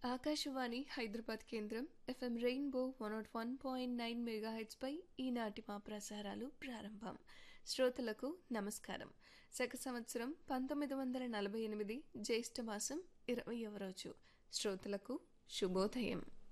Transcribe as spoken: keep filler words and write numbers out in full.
ఆకాశవాణి హైదరాబాద్ కేంద్రం FM rainbow one not one point nine megahertz పై ఈనాటి మా ప్రసారాలు ప్రారంభం. శ్రోతలకు నమస్కారం. శక సంవత్సరం పంతొమ్మిది వందల నలభై ఎనిమిది జ్యేష్ఠ మాసం ఇరవైవ రోజు. శ్రోతలకు శుభోదయం.